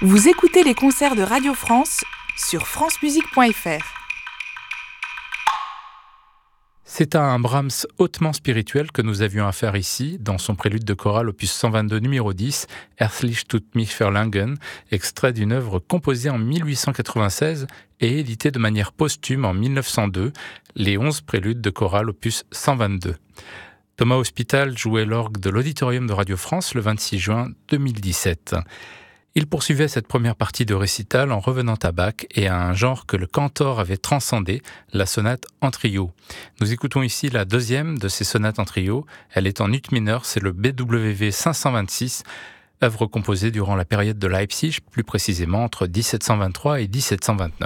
Vous écoutez les concerts de Radio France sur francemusique.fr. C'est à un Brahms hautement spirituel que nous avions affaire ici, dans son prélude de chorale opus 122 numéro 10, Herzlich tut mich verlangen, extrait d'une œuvre composée en 1896 et éditée de manière posthume en 1902, les 11 préludes de chorale opus 122. Thomas Hospital jouait l'orgue de l'Auditorium de Radio France le 26 juin 2017. Il poursuivait cette première partie de récital en revenant à Bach et à un genre que le cantor avait transcendé, la sonate en trio. Nous écoutons ici la deuxième de ces sonates en trio. Elle est en ut mineur, c'est le BWV 526, œuvre composée durant la période de Leipzig, plus précisément entre 1723 et 1729.